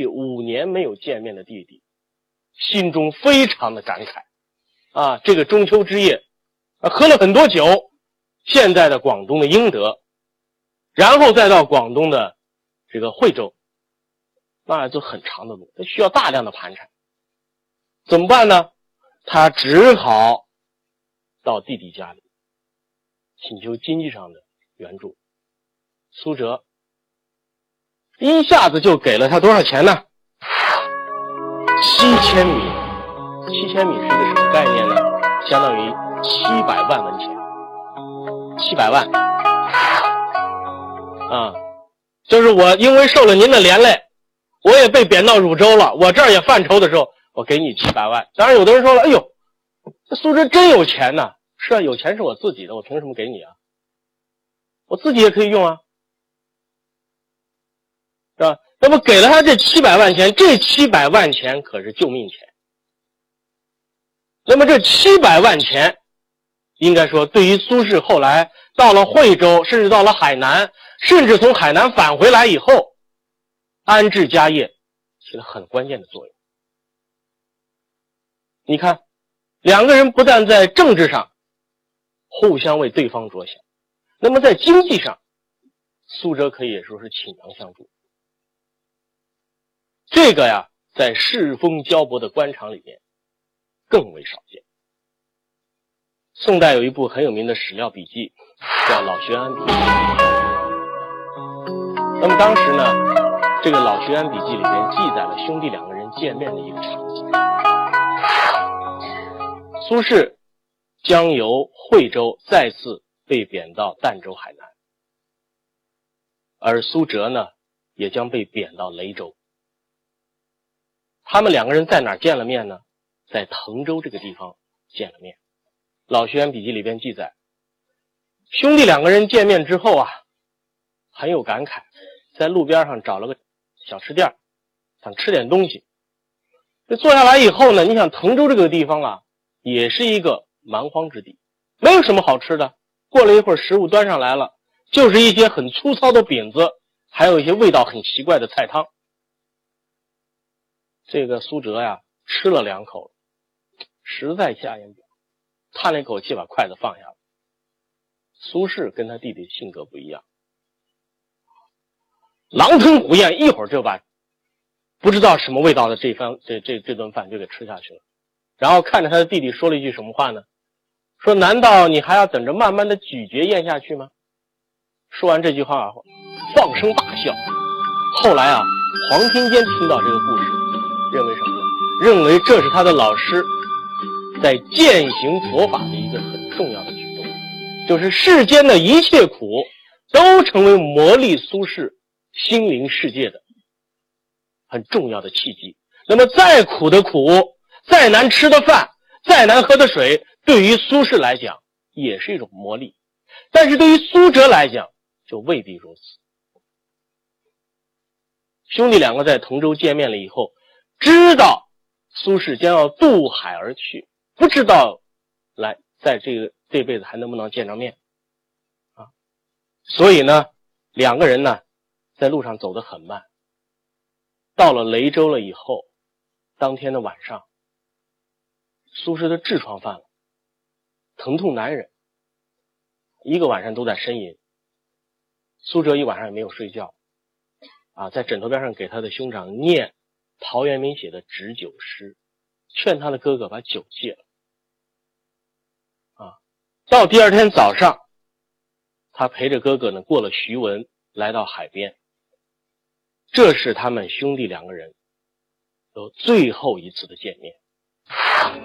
续5年没有见面的弟弟，心中非常的感慨啊！这个中秋之夜，喝了很多酒，现在的广东的英德，然后再到广东的这个惠州，那就很长的路，他需要大量的盘缠，怎么办呢？他只好到弟弟家里请求经济上的援助。苏辙一下子就给了他多少钱呢？7000米。7000米是一个什么概念呢？相当于700万文钱。700万啊，就是我因为受了您的连累，我也被贬到汝州了，我这儿也犯愁的时候，我给你700万。当然有的人说了，哎呦，这苏辙真有钱呢。是啊，有钱是我自己的，我凭什么给你啊？我自己也可以用啊，是吧？那么给了他这700万钱，这700万钱可是救命钱。那么这700万钱，应该说对于苏轼后来到了惠州，甚至到了海南，甚至从海南返回来以后，安置家业起了很关键的作用。你看，两个人不但在政治上互相为对方着想，那么在经济上，苏辙可以说是倾囊相助。这个呀，在世风交薄的官场里面更为少见。宋代有一部很有名的史料笔记，叫《老学庵笔记》。那么当时呢，这个《老学庵笔记》里面记载了兄弟两个人见面的一个场景。苏轼将由惠州再次被贬到儋州海南，而苏辙呢，也将被贬到雷州。他们两个人在哪儿见了面呢？在滕州这个地方见了面。老学庵笔记里边记载，兄弟两个人见面之后啊，很有感慨，在路边上找了个小吃店，想吃点东西。这坐下来以后呢，你想滕州这个地方啊，也是一个蛮荒之地，没有什么好吃的。过了一会儿，食物端上来了，就是一些很粗糙的饼子，还有一些味道很奇怪的菜汤。这个苏辙呀，吃了2口，实在下咽不了，叹了一口气，把筷子放下了。苏轼跟他弟弟性格不一样，狼吞虎咽，一会儿就把不知道什么味道的这顿饭就给吃下去了。然后看着他的弟弟说了一句什么话呢？说难道你还要等着慢慢的咀嚼咽下去吗？说完这句话，放声大笑。后来啊，黄庭坚听到这个故事，认为什么呢？认为这是他的老师在践行佛法的一个很重要的举动，就是世间的一切苦都成为磨砺苏轼心灵世界的很重要的契机。那么再苦的苦，再难吃的饭，再难喝的水，对于苏轼来讲也是一种磨砺，但是对于苏辙来讲就未必如此。兄弟两个在滕州见面了以后，知道苏轼将要渡海而去，不知道在这辈子还能不能见着面啊？所以呢，两个人呢在路上走得很慢。到了雷州了以后，当天的晚上，苏轼的痔疮犯了，疼痛难忍，一个晚上都在呻吟。苏辙一晚上也没有睡觉啊，在枕头边上给他的兄长念陶渊明写的止酒诗，劝他的哥哥把酒戒了啊。到第二天早上，他陪着哥哥呢过了徐闻，来到海边。这是他们兄弟两个人有最后一次的见面。